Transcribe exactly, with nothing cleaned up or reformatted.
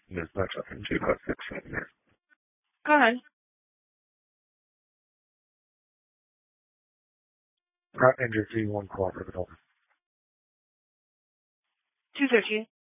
Не значит, two five six seven. Go ahead. Pratt Engine V one cooperative. two thirteen.